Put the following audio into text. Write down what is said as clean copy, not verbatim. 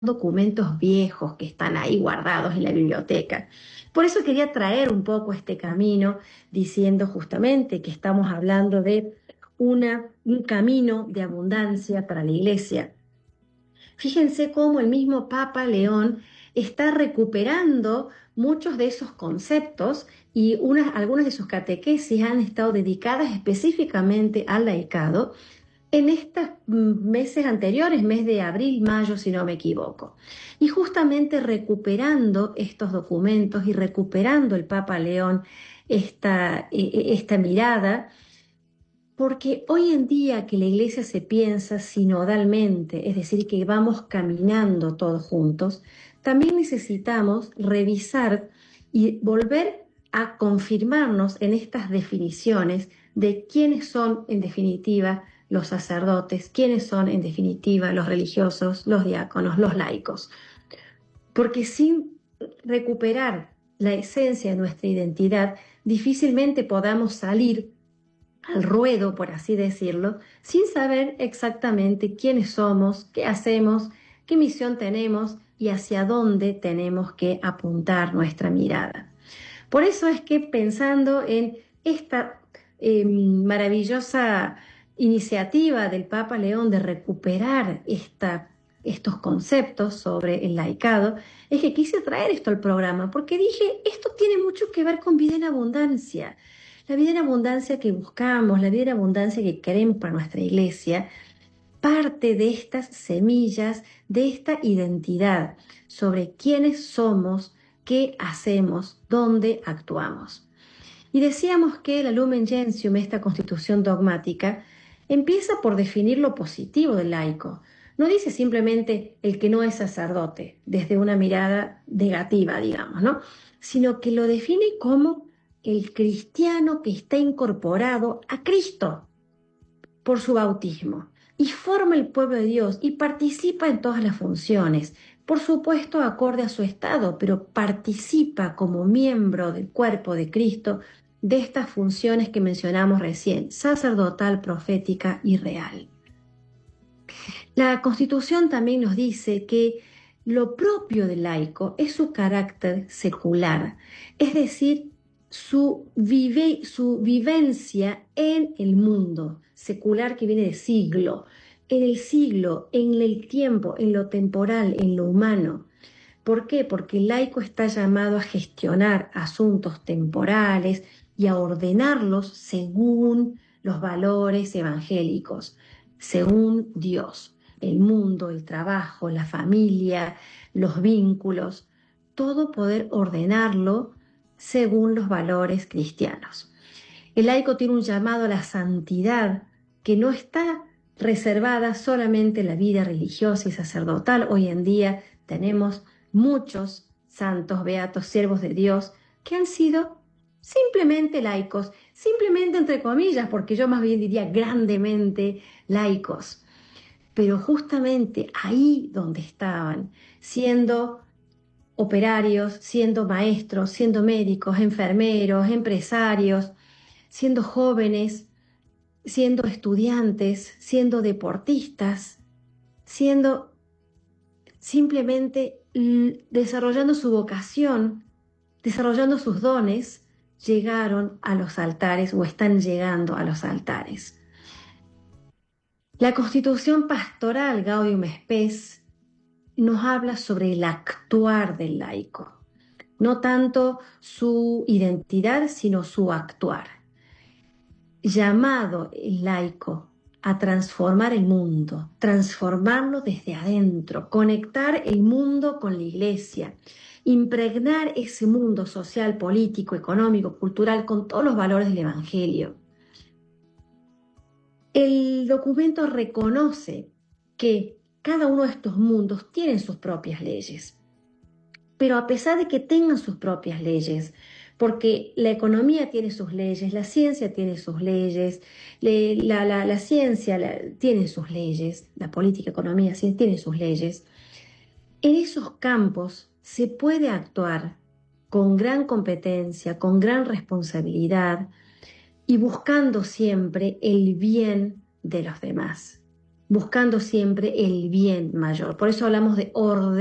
documentos viejos que están ahí guardados en la biblioteca. Por eso quería traer un poco este camino, diciendo justamente que estamos hablando de un camino de abundancia para la Iglesia. Fíjense cómo el mismo Papa León está recuperando muchos de esos conceptos y algunas de sus catequesis han estado dedicadas específicamente al laicado en estos meses anteriores, mes de abril, mayo, si no me equivoco. Y justamente recuperando estos documentos y recuperando el Papa León esta mirada, porque hoy en día que la iglesia se piensa sinodalmente, es decir, que vamos caminando todos juntos, también necesitamos revisar y volver a confirmarnos en estas definiciones de quiénes son, en definitiva, los sacerdotes, quiénes son, en definitiva, los religiosos, los diáconos, los laicos. Porque sin recuperar la esencia de nuestra identidad, difícilmente podamos salir al ruedo, por así decirlo, sin saber exactamente quiénes somos, qué hacemos, qué misión tenemos y hacia dónde tenemos que apuntar nuestra mirada. Por eso es que pensando en esta maravillosa iniciativa del Papa León de recuperar estos conceptos sobre el laicado, es que quise traer esto al programa, porque dije, esto tiene mucho que ver con vida en abundancia. La vida en abundancia que buscamos, la vida en abundancia que queremos para nuestra iglesia, parte de estas semillas, de esta identidad sobre quiénes somos, qué hacemos, dónde actuamos. Y decíamos que la Lumen Gentium, esta constitución dogmática, empieza por definir lo positivo del laico. No dice simplemente el que no es sacerdote, desde una mirada negativa, digamos, ¿no? Sino que lo define como el cristiano que está incorporado a Cristo por su bautismo y forma el pueblo de Dios y participa en todas las funciones, por supuesto acorde a su estado, pero participa como miembro del cuerpo de Cristo de estas funciones que mencionamos recién, sacerdotal, profética y real. La Constitución también nos dice que lo propio del laico es su carácter secular, es decir, su vivencia en el mundo, secular que viene de siglo, en el siglo, en el tiempo, en lo temporal, en lo humano. ¿Por qué? Porque el laico está llamado a gestionar asuntos temporales y a ordenarlos según los valores evangélicos, según Dios, el mundo, el trabajo, la familia, los vínculos, todo poder ordenarlo según los valores cristianos. El laico tiene un llamado a la santidad que no está reservada solamente en la vida religiosa y sacerdotal. Hoy en día tenemos muchos santos, beatos, siervos de Dios que han sido simplemente laicos, simplemente entre comillas, porque yo más bien diría grandemente laicos. Pero justamente ahí donde estaban, siendo operarios, siendo maestros, siendo médicos, enfermeros, empresarios, siendo jóvenes, siendo estudiantes, siendo deportistas, siendo simplemente desarrollando su vocación, desarrollando sus dones, llegaron a los altares o están llegando a los altares. La Constitución Pastoral Gaudium Spes nos habla sobre el actuar del laico, no tanto su identidad, sino su actuar. Llamado el laico a transformar el mundo, transformarlo desde adentro, conectar el mundo con la iglesia, impregnar ese mundo social, político, económico, cultural con todos los valores del Evangelio. El documento reconoce que cada uno de estos mundos tiene sus propias leyes, pero a pesar de que tengan sus propias leyes, porque la economía tiene sus leyes, la ciencia tiene sus leyes, la ciencia tiene sus leyes, la política, economía, ciencia tiene sus leyes. En esos campos se puede actuar con gran competencia, con gran responsabilidad y buscando siempre el bien de los demás, buscando siempre el bien mayor. Por eso hablamos de orden